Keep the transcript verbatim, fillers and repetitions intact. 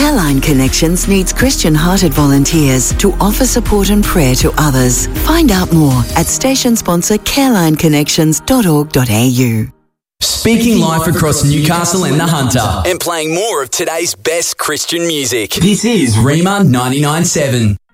Careline Connections needs Christian-hearted volunteers to offer support and prayer to others. Find out more at station sponsor careline connections dot org dot a u. Speaking life across Newcastle and the Hunter, and playing more of today's best Christian music. This is Rima ninety-nine point seven.